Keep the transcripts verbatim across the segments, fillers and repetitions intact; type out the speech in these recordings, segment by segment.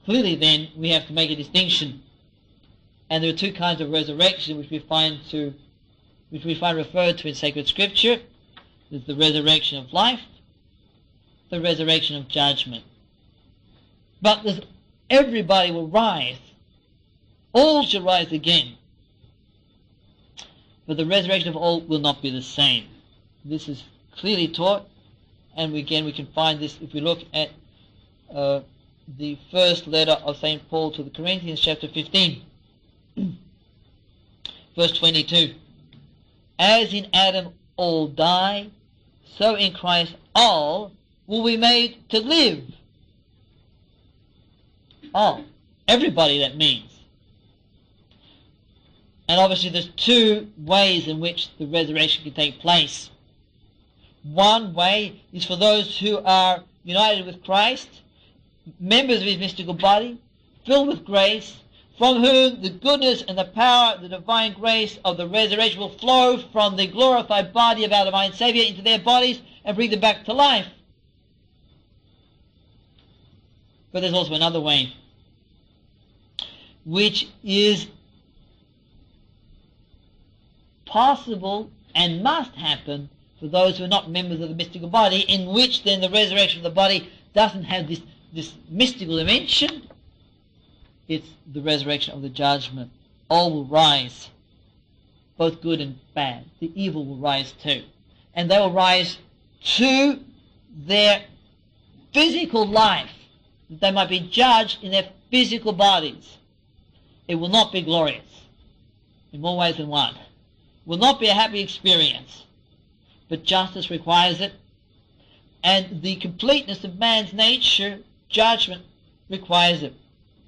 clearly then we have to make a distinction. And there are two kinds of resurrection which we find to, which we find referred to in sacred scripture. There's the resurrection of life, the resurrection of judgment. But there's, everybody will rise. All shall rise again. But the resurrection of all will not be the same. This is clearly taught, and again we can find this if we look at uh, the first letter of Saint Paul to the Corinthians, chapter fifteen, verse twenty-two. As in Adam all die, so in Christ all will be made to live. All. Everybody, that means. And obviously there's two ways in which the resurrection can take place. One way is for those who are united with Christ, members of his mystical body, filled with grace, from whom the goodness and the power, the divine grace of the resurrection will flow from the glorified body of our divine Saviour into their bodies and bring them back to life. But there's also another way, which is possible and must happen for those who are not members of the mystical body, in which then the resurrection of the body doesn't have this, this mystical dimension. It's the resurrection of the judgment. All will rise, both good and bad. The evil will rise too. And they will rise to their physical life, that they might be judged in their physical bodies. It will not be glorious, in more ways than one. Will not be a happy experience, but justice requires it, and the completeness of man's nature, judgment, requires it.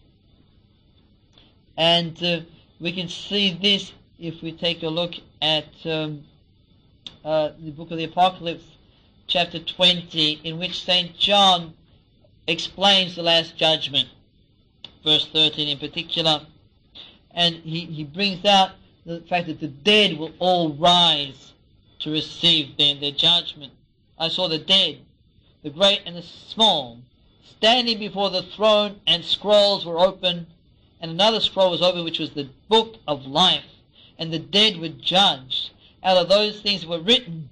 And uh, we can see this if we take a look at um, uh, the book of the Apocalypse, chapter twenty, in which Saint John explains the last judgment, verse thirteen in particular, and he, he brings out the fact that the dead will all rise to receive then their judgment. I saw the dead, the great and the small, standing before the throne, and scrolls were opened, and another scroll was opened, which was the book of life, and the dead were judged out of those things that were written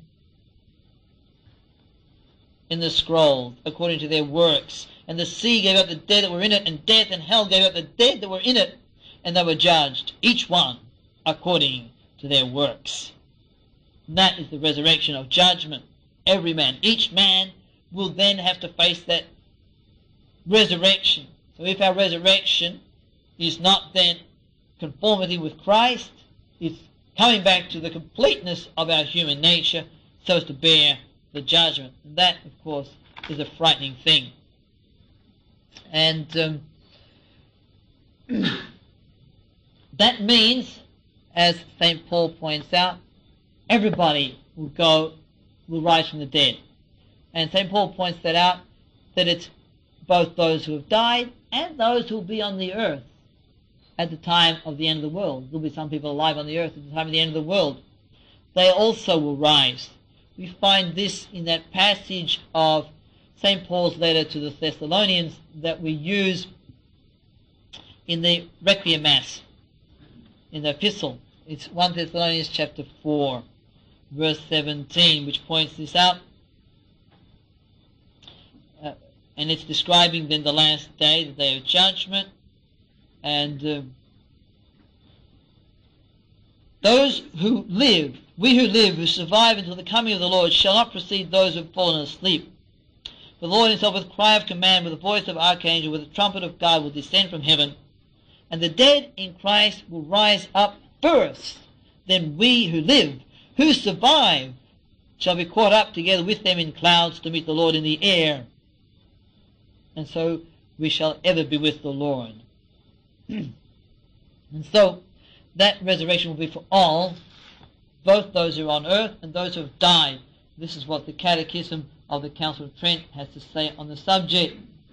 in the scroll according to their works. And the sea gave up the dead that were in it, and death and hell gave up the dead that were in it, and they were judged, each one according to their works. And that is the resurrection of judgment. Every man, each man will then have to face that resurrection. So if our resurrection is not then conformity with Christ, it's coming back to the completeness of our human nature so as to bear the judgment. And that, of course, is a frightening thing. And um, that means, as Saint Paul points out, everybody will go, will rise from the dead. And Saint Paul points that out, that it's both those who have died and those who will be on the earth at the time of the end of the world. There will be some people alive on the earth at the time of the end of the world. They also will rise. We find this in that passage of Saint Paul's letter to the Thessalonians that we use in the Requiem Mass, in the epistle. It's First Thessalonians chapter four, verse seventeen, which points this out. Uh, and it's describing then the last day, the day of judgment. And uh, those who live, we who live, who survive until the coming of the Lord, shall not precede those who have fallen asleep. For the Lord himself with cry of command, with the voice of archangel, with the trumpet of God, will descend from heaven. And the dead in Christ will rise up first. Then we who live, who survive, shall be caught up together with them in clouds to meet the Lord in the air. And so we shall ever be with the Lord. And so that resurrection will be for all, both those who are on earth and those who have died. This is what the Catechism of the Council of Trent has to say on the subject.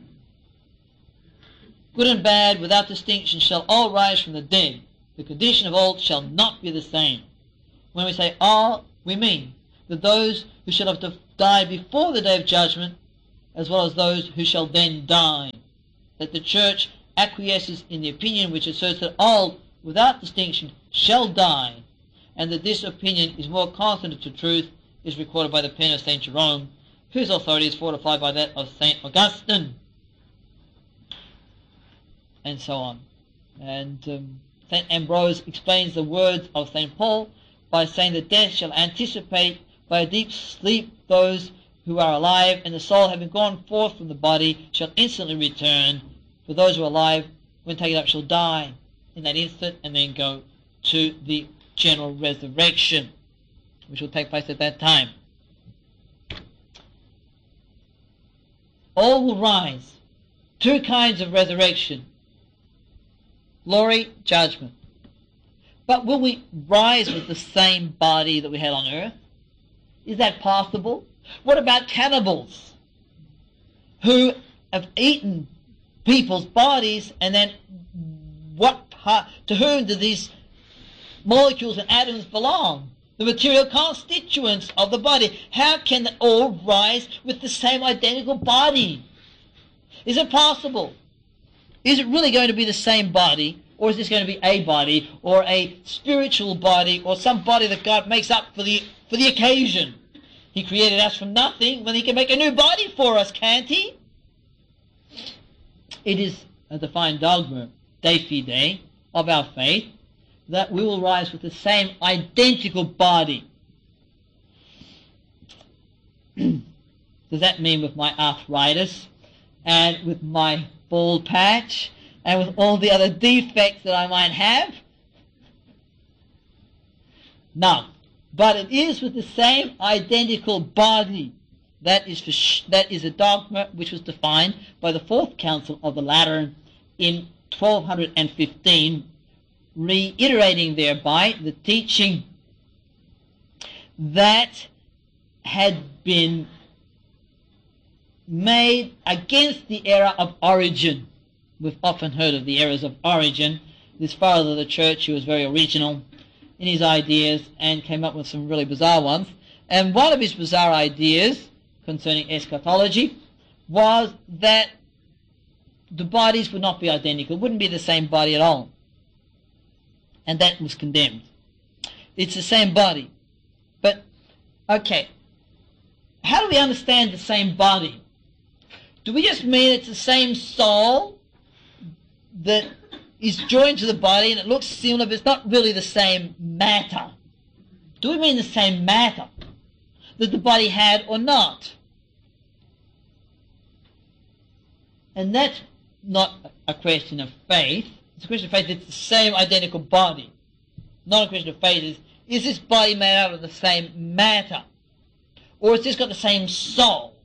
Good and bad, without distinction, shall all rise from the dead. The condition of all shall not be the same. When we say all, we mean that those who shall have to die before the day of judgment, as well as those who shall then die. That the Church acquiesces in the opinion which asserts that all, without distinction, shall die, and that this opinion is more consonant to truth, is recorded by the pen of Saint Jerome, whose authority is fortified by that of Saint Augustine, and so on. And um, Saint Ambrose explains the words of Saint Paul by saying that death shall anticipate by a deep sleep those who are alive, and the soul, having gone forth from the body, shall instantly return. For those who are alive, when taken up, shall die in that instant, and then go to the general resurrection, which will take place at that time. All will rise. Two kinds of resurrection: glory, judgment. But will we rise with the same body that we had on earth? Is that possible? What about cannibals who have eaten people's bodies, and then what part, to whom do these molecules and atoms belong? The material constituents of the body. How can they all rise with the same identical body? Is it possible? Is it really going to be the same body, or is this going to be a body, or a spiritual body, or some body that God makes up for the for the occasion? He created us from nothing, when he can make a new body for us, can't he? It is a defined dogma, de fide, of our faith, that we will rise with the same identical body. Does that mean with my arthritis, and with my bald patch, and with all the other defects that I might have? No. But it is with the same identical body. That is, for sh that is a dogma which was defined by the Fourth Council of the Lateran in twelve fifteen, reiterating thereby the teaching that had been made against the error of Origen. We've often heard of the errors of Origen, this father of the church who was very original in his ideas and came up with some really bizarre ones. And one of his bizarre ideas concerning eschatology was that the bodies would not be identical, wouldn't be the same body at all. And that was condemned. It's the same body. But, okay, how do we understand the same body? Do we just mean it's the same soul that is joined to the body and it looks similar, but it's not really the same matter? Do we mean the same matter that the body had or not? And that's not a question of faith. It's a question of faith. It's the same identical body. Not a question of faith. Is, is this body made out of the same matter? Or has this got the same soul?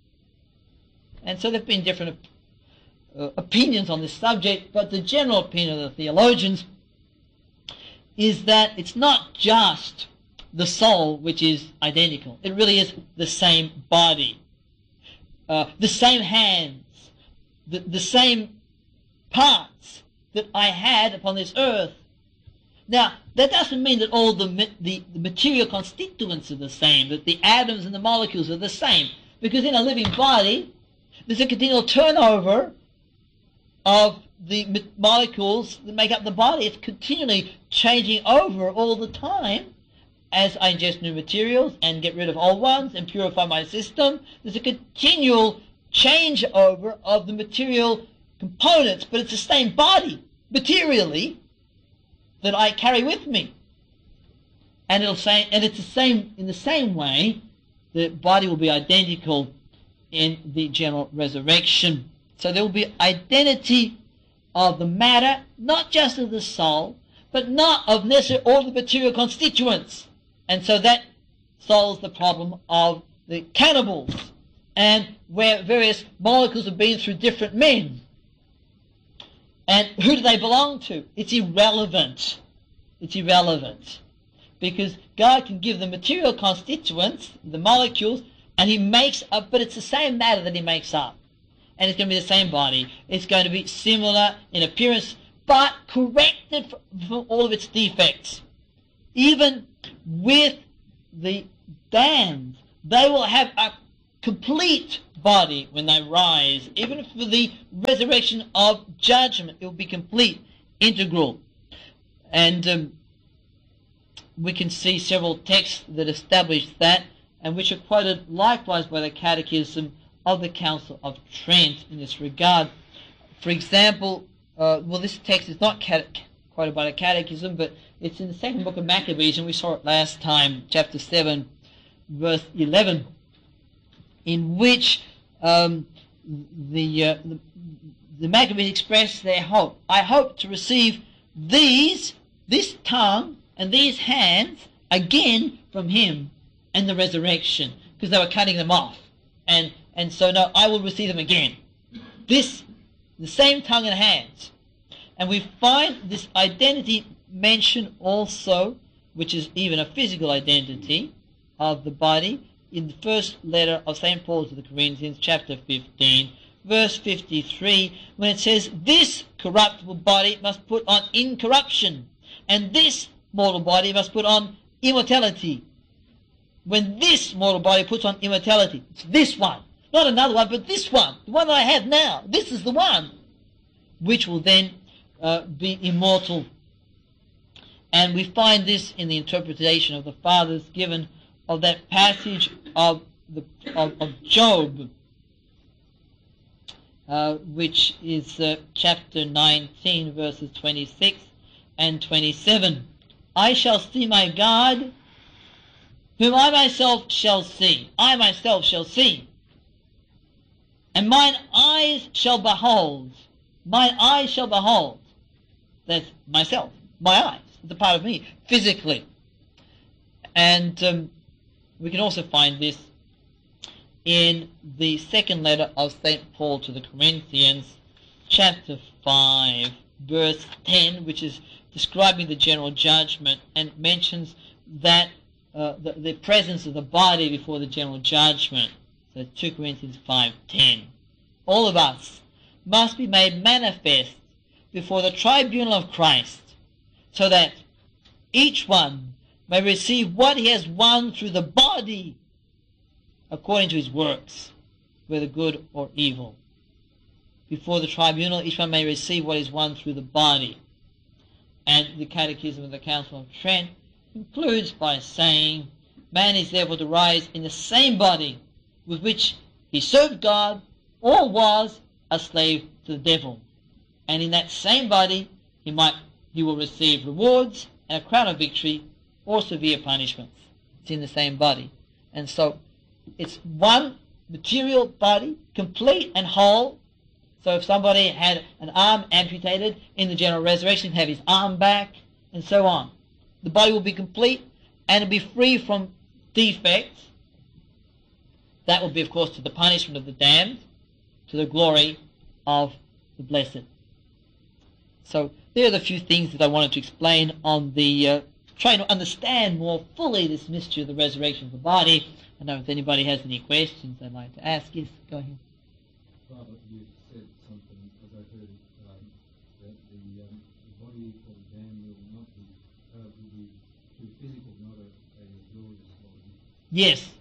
And so there have been different uh, opinions on this subject, but the general opinion of the theologians is that it's not just the soul which is identical. It really is the same body, uh, the same hands, the, the same parts that I had upon this earth. Now, that doesn't mean that all the, the, the material constituents are the same, that the atoms and the molecules are the same, because in a living body, there's a continual turnover of the molecules that make up the body. It's continually changing over all the time as I ingest new materials and get rid of old ones and purify my system. There's a continual changeover of the material components, but it's the same body, materially, that I carry with me. And it'll say, and it's the same, in the same way, the body will be identical in the general resurrection. So there will be identity of the matter, not just of the soul, but not of necessarily all the material constituents. And so that solves the problem of the cannibals, and where various molecules have been through different men. And who do they belong to? It's irrelevant. It's irrelevant. Because God can give the material constituents, the molecules, and he makes up, but it's the same matter that he makes up. And it's going to be the same body. It's going to be similar in appearance, but corrected from all of its defects. Even with the damned, they will have a complete body when they rise. Even for the resurrection of judgment, it will be complete, integral. And um, we can see several texts that establish that, and which are quoted likewise by the Catechism of the Council of Trent in this regard. For example, uh, well, this text is not cate- quoted by the Catechism, but it's in the second book of Maccabees, and we saw it last time, chapter seven, verse eleven, in which um, the, uh, the the Maccabees express their hope. I hope to receive these, this tongue and these hands again from him and the resurrection, because they were cutting them off. And and so, no, I will receive them again. This, the same tongue and hands. And we find this identity mentioned also, which is even a physical identity of the body, in the first letter of Saint Paul to the Corinthians, chapter fifteen, verse fifty-three, when it says, this corruptible body must put on incorruption, and this mortal body must put on immortality. When this mortal body puts on immortality, it's this one, not another one, but this one, the one that I have now. This is the one which will then uh, be immortal. And we find this in the interpretation of the fathers given of that passage of the of, of Job, uh, which is uh, chapter nineteen, verses twenty-six and twenty-seven. I shall see my God, whom I myself shall see. I myself shall see. And mine eyes shall behold. Mine eyes shall behold. That's myself. My eyes. It's a part of me, physically. And um, we can also find this in the second letter of Saint Paul to the Corinthians, chapter five, verse ten, which is describing the general judgment, and mentions that uh, the, the presence of the body before the general judgment. So two Corinthians five ten. All of us must be made manifest before the tribunal of Christ, so that each one may receive what he has won through the body according to his works, whether good or evil. Before the tribunal, each one may receive what is won through the body. And the Catechism of the Council of Trent concludes by saying, man is therefore to rise in the same body with which he served God or was a slave to the devil. And in that same body he might he will receive rewards and a crown of victory or severe punishments. It's in the same body. And so it's one material body, complete and whole. So if somebody had an arm amputated in the general resurrection, he'd have his arm back, and so on. The body will be complete and it'll be free from defects. That will be, of course, to the punishment of the damned, to the glory of the blessed. So there are the few things that I wanted to explain on the uh, trying to understand more fully this mystery of the resurrection of the body. I don't know if anybody has any questions they'd like to ask. Yes, go ahead. Father, you said something, as I heard, um, that the, um, the body for the damned will not be, uh, will be too physical, not a, a glorious body. Yes.